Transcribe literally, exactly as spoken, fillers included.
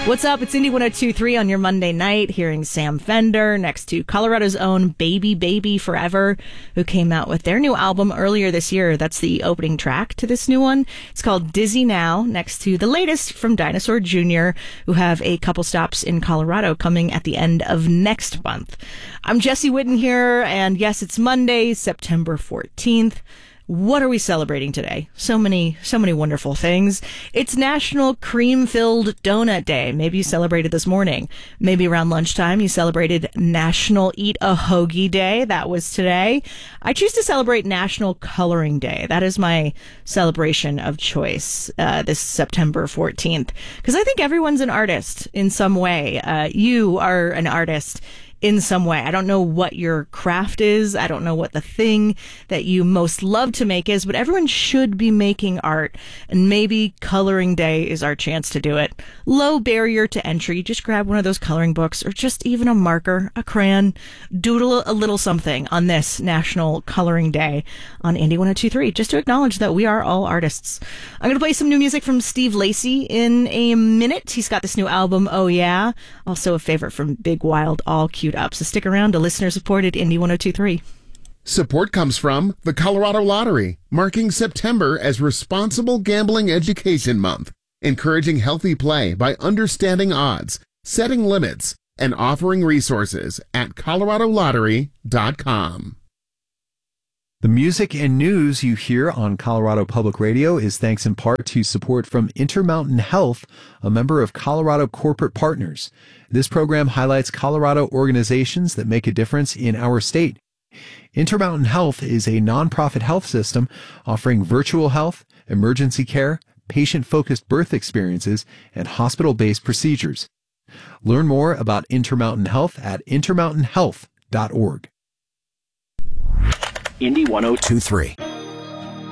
What's up? It's Indy one oh two point three on your Monday night, hearing Sam Fender next to Colorado's own Baby Baby Forever, who came out with their new album earlier this year. That's the opening track to this new one. It's called Dizzy Now, next to the latest from Dinosaur Junior, who have a couple stops in Colorado coming at the end of next month. I'm Jesse Whitten here, and yes, it's Monday, September fourteenth. What are we celebrating today? So many, so many wonderful things. It's National Cream-Filled Donut Day. Maybe you celebrated this morning. Maybe around lunchtime you celebrated National Eat a Hoagie Day. That was today. I choose to celebrate National Coloring Day. That is my celebration of choice uh, this September fourteenth. Because I think everyone's an artist in some way. Uh, you are an artist in some way. I don't know what your craft is. I don't know what the thing that you most love to make is, but everyone should be making art, and maybe Coloring Day is our chance to do it. Low barrier to entry. Just grab one of those coloring books or just even a marker, a crayon, doodle a little something on this National Coloring Day on Indy one oh two point three, just to acknowledge that we are all artists. I'm going to play some new music from Steve Lacy in a minute. He's got this new album, Oh Yeah, also a favorite from Big Wild, all cute up. So stick around to listener-supported Indy one oh two point three. Support comes from the Colorado Lottery, marking September as Responsible Gambling Education Month, encouraging healthy play by understanding odds, setting limits, and offering resources at colorado lottery dot com. The music and news you hear on Colorado Public Radio is thanks in part to support from Intermountain Health, a member of Colorado Corporate Partners. This program highlights Colorado organizations that make a difference in our state. Intermountain Health is a nonprofit health system offering virtual health, emergency care, patient-focused birth experiences, and hospital-based procedures. Learn more about Intermountain Health at intermountain health dot org. Indy one oh two point three.